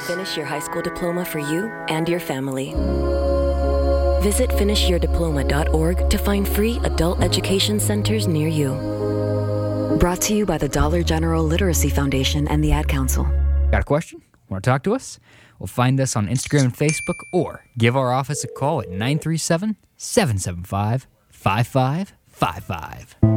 finish your high school diploma for you and your family. Visit finishyourdiploma.org to find free adult education centers near you. Brought to you by the Dollar General Literacy Foundation and the Ad Council. Got a question? Want to talk to us? Well, find us on Instagram and Facebook or give our office a call at 937-775-5555.